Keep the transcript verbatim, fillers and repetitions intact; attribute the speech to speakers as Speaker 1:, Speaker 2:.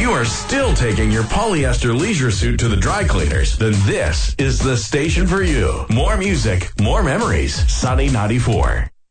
Speaker 1: you are still taking your polyester leisure suit to the dry cleaners, then this is the station for you. More music, more memories. Sunny ninety-four.